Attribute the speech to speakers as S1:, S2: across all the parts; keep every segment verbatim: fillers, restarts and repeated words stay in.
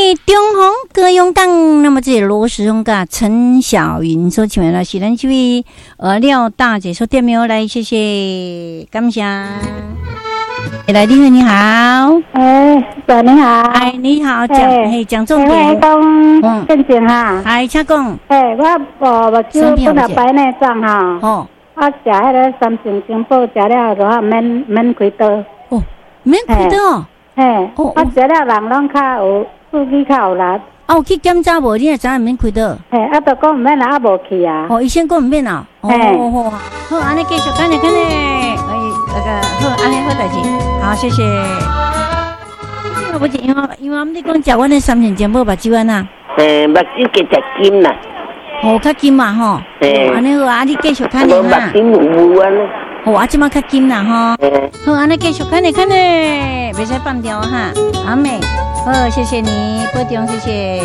S1: 中红歌咏港，那么这罗时荣跟陈小云所请来是咱这位呃廖大姐所点名来，谢谢，感谢。来，丽慧你好，
S2: 哎，姐你好，
S1: 哎你好，讲嘿讲重点，
S2: 哎讲嗯，正经哈，
S1: 哎，请讲，
S2: 哎，我无目睭本来摆内脏哈，哦，我食迄个三成金宝食了就啊免免开刀，
S1: 哦，免开刀哦，
S2: 嘿，我食了人拢较有刺激较有力。
S1: 啊，有去检查无？你也知影免开刀？
S2: 嘿，啊，都讲毋免啊，无去啊。
S1: 哦，医生讲毋免啊。哦，好，好，安尼继续，安尼，安尼，哎，那个好，安尼好代志，好，谢谢。我不是因为因为我们你讲食阮的三成金宝目睭安那？
S3: 诶，目睭加食金啦。
S1: 哦，较金嘛吼。诶，安尼好，啊，你继续看呢哈。
S3: 目睭有有安尼。
S1: 哦，啊，即马较金啦吼。好，安尼继续看呢，看呢，袂使放掉哈，阿妹。好，谢谢你，保重，谢谢。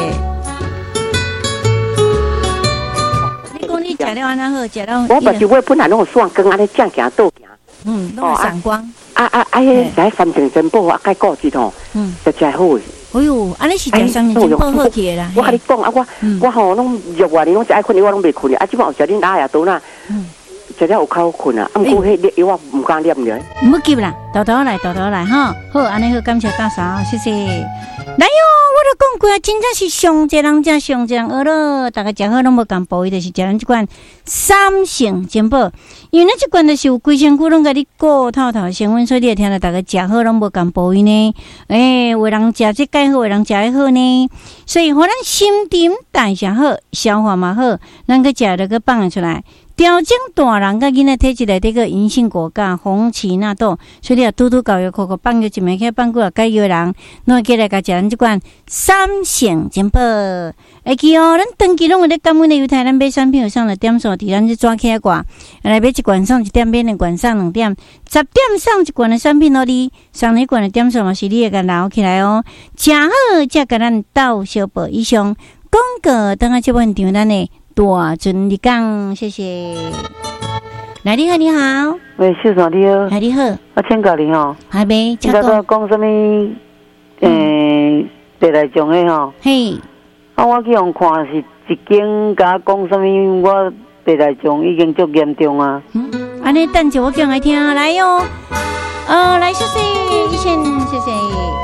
S1: 你讲你食了安那好，食了。
S3: 我目睭我本来拢有闪光，安尼正行倒行。
S1: 嗯，拢有闪光。
S3: 啊啊啊！迄食三成珍宝啊，钙固质吼，嗯，食食好诶。
S1: 哎呦，安尼是食三成珍宝好起啦。
S3: 我甲你讲啊，我我吼拢入外年拢食爱困，我拢袂困啊。即摆有食恁阿爷倒呐，食了有口困啊。啊，毋过迄药我毋敢念了。
S1: 唔好急啦，豆豆来，豆豆来哈。好，安尼好，感谢大嫂，谢谢。来哟，我都讲过啊，真正是上济人食上济人学咯，大家食好拢无共补，伊就是食咱即款三成珍宝，因为咱即款就是有规身躯拢甲你顾透透成分，所以你会听到大家食好拢无共补伊呢。诶、欸，有人食即介好，有人食迄好呢，所以互咱新陈代谢好，消化嘛好，咱个食了个放出来。调整大人甲囡仔体质内底个银杏果苷、红荠纳豆，所以你啊拄拄搞药口口放药一暝起放过来解药人，侬会记来甲食咱即款三成珍宝。会记哦，咱长期拢有咧感恩的犹太咱买产品有上了点数，伫咱这抓起来挂，来买一罐送一点，免两罐送两点，十点送一罐的产品咯，你送一罐的点数嘛是你会甲留起来哦。食好才甲咱斗小宝以上广告，等下这本场咱的。大尊你讲，谢谢。来，你好，你好。
S3: 喂，秀嫂你好。
S1: 嗨，你好。
S3: 我请教你吼。
S1: 还没。
S3: 你刚刚讲什么？诶，白内障的吼。
S1: 嘿。
S3: 啊，我去用看是一间甲讲什么？我白内障已经足严重啊。
S1: 嗯。安尼等下我讲来听，来哟。呃，来，谢谢，一千，谢谢。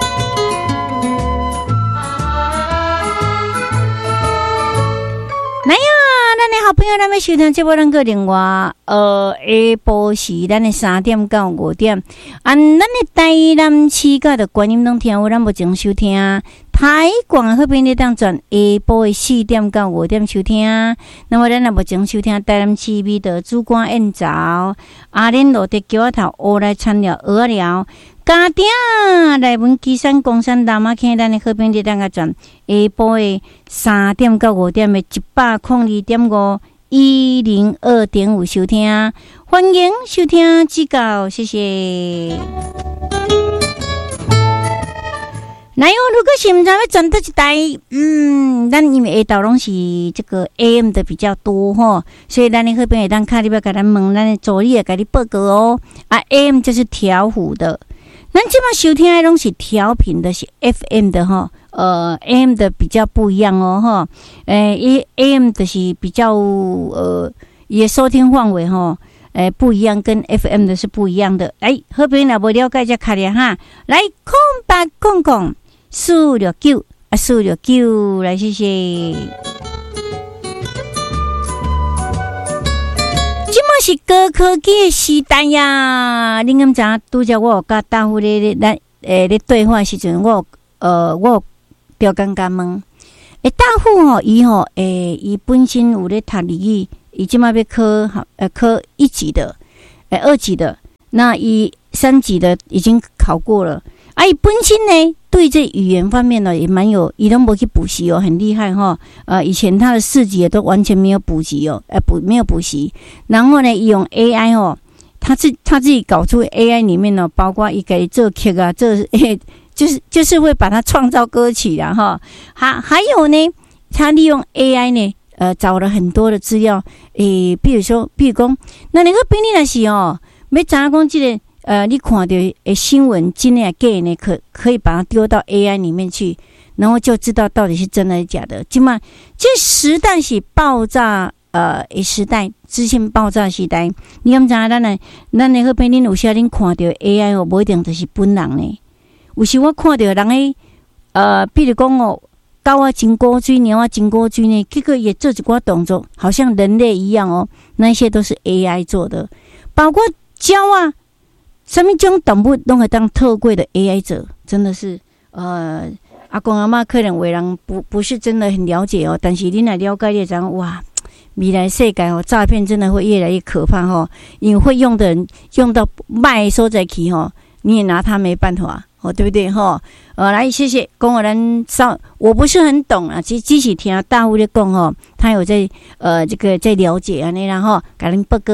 S1: 来呀，咱的好朋友，咱要收听这波咱个另外呃下晡时，咱的三点到五点，按咱的台南市甲的观音拢听有，咱目前收听台广好朋友当转下晡的四点到五点收听。那么咱也目前收听台南市美的主管宴灶、阿莲路的桥仔头、乌来餐寮、鹅寮。家庭来文基山、公山、南马坑，咱的好朋友当个转下晡的三点到五点的一百零二点五一零二点五收听，欢迎收听指教，谢谢。那有如果是唔知要转到一台，嗯，咱因为下昼拢是这个 A M 的比较多吼，所以咱的好朋友当卡里边甲咱问，咱的助理也甲你报告哦。啊 ，A M 就是调幅的。咱即马收听的拢是调频的，是 F M 的哈，呃 ，A M 的比较不一样哦哈，诶 ，A M 的是比较呃，也收听范围哈，诶，不一样，跟 F M 的是不一样的。来，好朋友若无了解才卡咧哈，来空八空空四六九啊，四六九，来谢谢。是高科技的时代呀！恁敢知？拄则我有甲大夫咧咧诶咧对话时阵，我有呃我有调感觉问，诶大夫吼，伊吼诶伊本身有咧读日语，伊即马要考呃考一级的，诶二级的，那伊三级的已经考过了。啊，伊本身呢，对这语言方面呢也蛮有，伊都没去补习哦，很厉害哈。呃，以前他的四级也都完全没有补习哦，呃补没有补习。然后呢，用 A I 哦，他自他自己搞出 A I 里面呢，包括一个做 K 啊，这诶就是就是会把它创造歌曲啦哈。还还有呢，他利用 A I 呢，呃，找了很多的资料，诶，比如说，比如讲，那那个比你那是哦，要知影讲这个。呃，你看到诶新闻真的假呢？可可以把它丢到 A I 里面去。 然后就知道到底是真的假的。今嘛这时代是爆炸呃的时代，资讯爆炸时代。你敢知影咱诶咱诶好边恁有时恁看到 A I 哦，无一定就是本人呢。有时我看到人诶呃，比如讲哦，狗啊经过水，猫啊经过水呢，结果也做一寡动作，好像人类一样哦。那些都是 A I 做的，包括鸟啊，什么种动物都会当特贵的 A I 者，真的是呃，阿公阿嬷可能为人不不是真的很了解哦，但是你来了解你知道哇，未来世界哦，诈骗真的会越来越可怕哦，因为会用的人用到卖所在去哦，你也拿他没办法。哦，对不对哈？呃，来，谢谢。跟我人稍，我不是很懂啊。其实，只是听大户的讲哦，他有在呃这个在了解啊，然后给您报告。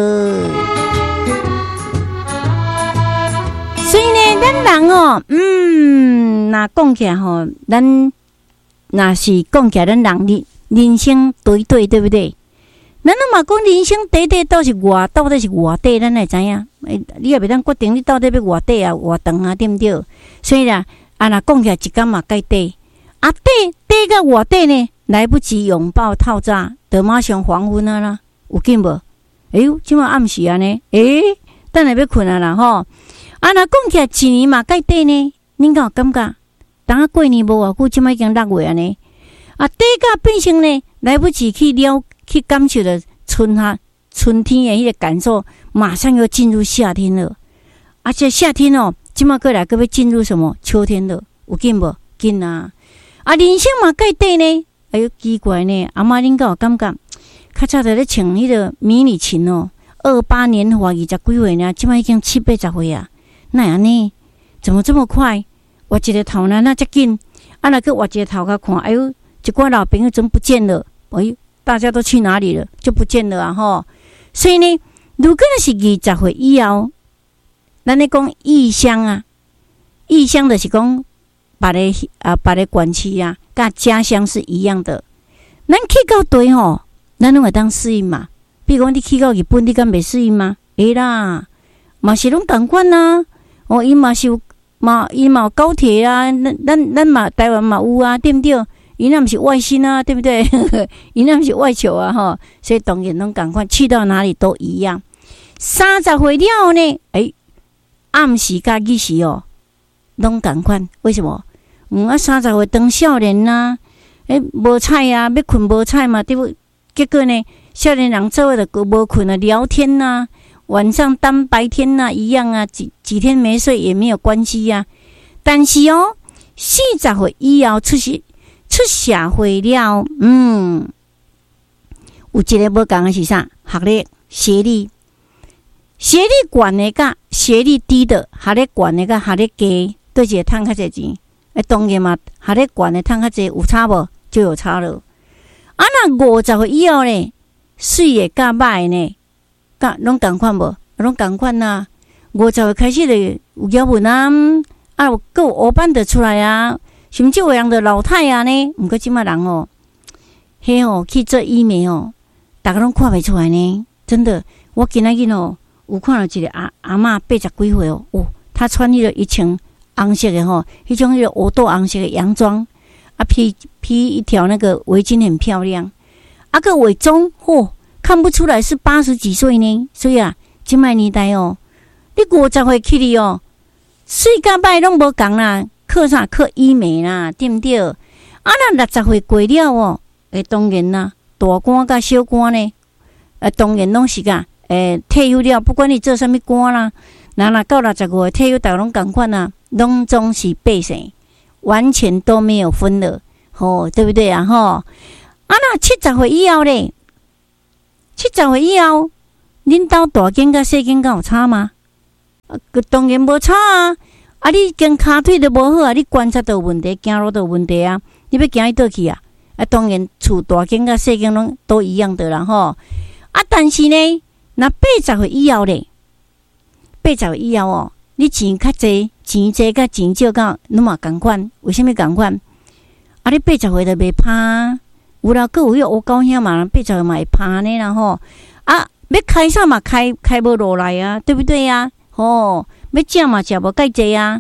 S1: 所以呢，咱人哦，嗯，那讲起来吼，咱那是讲起来，咱人人人生对对，对不对？咱那嘛讲人生短短到是偌，到底是偌短，咱来知影。诶，你也袂当决定你到底要偌短啊、偌长啊，对不对？所以啦，啊，若讲起来一天嘛该短，啊短短到偌短呢，来不及拥抱套炸，就马上黄昏啊啦，有紧无？哎呦，即马暗时啊呢，诶，等下要困啊啦吼。啊，若讲起来一年嘛该短呢，恁敢有感觉？等下过年无偌久，即马已经六月啊呢，啊短到变成呢，来不及去了。去感受了春哈春天的迄个感受，马上又进入夏天了。而且夏天哦，即马过来个要进入什么秋天了？有紧无？紧啊！啊，人生嘛该短呢？哎呦，奇怪呢！阿妈恁敢有感觉？较早在咧穿迄个迷你裙哦，二八年华二十几岁呢，即马已经七八十岁啊！那安尼怎么这么快？挖一个头呢，那遮紧？啊，那个挖一个头甲看，哎呦，一寡老朋友怎么不见了？哎呦！大家都去哪里了？就不见了啊！吼，所以呢，如果是二十岁以后，咱咧讲异乡啊，异乡就是讲别个啊，别个县市啊，甲家乡是一样的。咱去到对吼，咱拢会当适应嘛。比如讲，你去到日本，你敢袂适应吗？会啦，嘛是拢共款啊。哦，伊嘛是有嘛，伊嘛有高铁啊，咱咱咱嘛台湾嘛有啊，对不对？伊那不是外星啊，对不对？伊那不是外球啊，哈，所以当然拢赶快去到哪里都一样。三十岁了呢，哎，暗时甲日时哦，拢赶快。为什么？嗯啊，三十岁当少年呐、啊，哎，无菜啊，要困无菜嘛，对不？结果呢，少年人做的就无困啊，聊天呐、啊，晚上当白天呐、啊、一样啊，几几天没睡也没有关系呀、啊。但是哦，四十岁以后出世。出社会了，嗯，有一个无共的是啥？学历、学历、学历高的甲学历低的，学历高的甲学历低，对一个赚较侪钱。诶，当然嘛，学历高的赚较侪有差无？就有差了。啊，那五十岁以后呢，水的甲歹呢，甲拢共款无？拢共款呐。五十岁开始咧有结婚啊，啊，有个有欧班的出来啊。甚至有人的老太啊呢，毋过即马人哦，迄哦去做医美哦，大家拢看袂出来呢。真的，我今仔日哦，有看到一个阿阿嬷八十几岁哦，哦，她穿迄个一穿红色的吼，迄种迄个乌豆红色的洋装，啊披披一条那个围巾很漂亮，啊个伪装嚯，看不出来是八十几岁呢。所以啊，即摆年代哦，你五十岁起哩哦，水甲歹拢无共啦。课啥课医美啦，对不对？啊，那六十岁过了哦，诶，当然啦，大官甲小官呢，呃，当然拢是甲，诶，退休了，不管你做啥物官啦，那那到六十岁退休，大拢共款啦，拢总是百姓，完全都没有分了，吼，对不对啊？吼，啊，那七十岁以后咧，七十岁以后，恁兜大间甲细间敢有差吗？啊，当然无差啊。啊！你跟骹腿都无好啊！你观察到有问题，走路都有问题啊！你要行去倒去啊？啊，当然厝大间甲细间拢都一样的啦吼。啊，但是呢，那八十岁以后咧，八十岁以后哦，你钱较济，钱济甲钱少甲拢嘛共款。为什么共款？啊，你八十岁都袂怕，有啦，佫有迄乌狗兄嘛，八十岁嘛会怕呢啦吼。啊，要开啥嘛开开无落来啊，对不对啊？吼。要食嘛食无介济啊！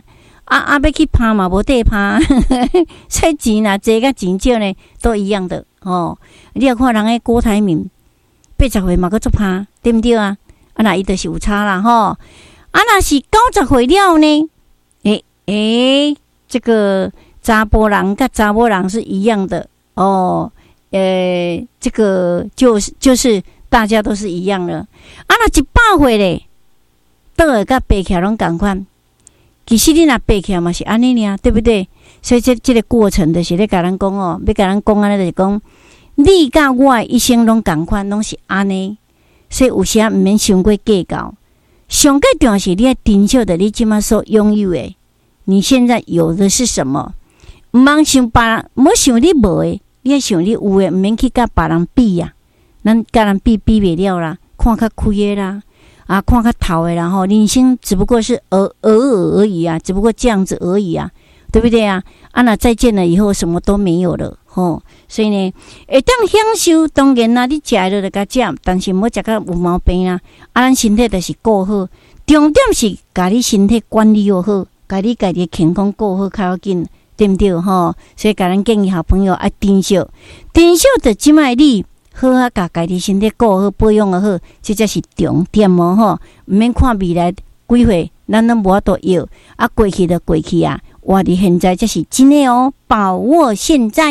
S1: 啊啊，要去拍嘛，无地拍，所以钱若济甲钱少呢，都一样的哦。你要看人诶郭台铭八十岁嘛，搁做拍，对不对啊？啊，那伊就是有差啦吼。啊，若是九十岁了呢？诶、欸、诶、欸，这个查甫人甲查某人是一样的哦。呃，这个就是就是大家都是一样了。啊，若一百岁咧，倒会甲爬起来拢共款。其实你若爬起来嘛是安尼尔，对不对？所以这这个过程就是咧甲咱讲哦，要甲咱讲安尼就是讲，你甲我一生拢共款，拢是安尼。所以有时啊，毋免伤过计较。上个重要是你要珍惜的，你即马所拥有的，你现在有的是什么？毋通想别人，莫想你无的。你要想你有诶，毋免去甲别人比呀、啊。咱甲人比比袂了啦，看较开诶啦，啊，看较透诶啦吼。人生只不过是偶偶尔而已啊，只不过这样子而已啊，对不对啊？啊，那再见了以后，什么都没有了吼。所以呢，会当享受，当然啦，你食了就甲食，但是莫食甲有毛病啦。啊，咱身体就是顾好，重点是甲你身体管理又好，甲你家己健康顾好较要紧。对不对吼？所以甲咱建议好朋友爱珍惜，珍惜着即卖你好啊，甲家己身体顾好，保养好，这才是重点哦吼。毋免看未来几岁，咱拢无法度要啊，过去就过去啊，活伫现在才是真诶哦，把握现在。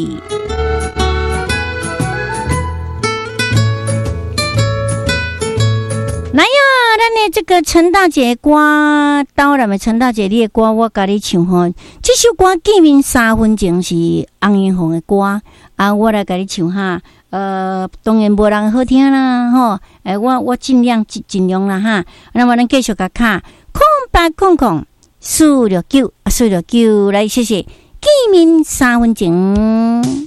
S1: 来呀，咱的这个陈大姐歌，当然的陈大姐你的歌，我甲你唱吼。这首歌见面三分钟是洪艳凤的歌啊，我来甲你唱哈。呃，当然无人好听啦吼。诶，我我尽量尽量啦哈。那么咱继续甲卡空八空空四六九啊，四六九来，谢谢。见面三分钟。